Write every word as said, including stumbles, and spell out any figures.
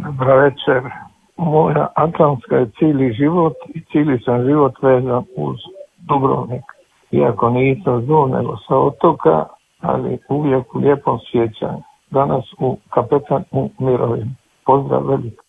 Dobra večer. Moja atlantska je cijeli život i cijeli sam život vezan uz Dubrovnik. Iako nisam zdo, nego sa otoka, ali uvijek u lijepom sjećanju. Danas u kapetan u mirovini. Pozdrav veliki.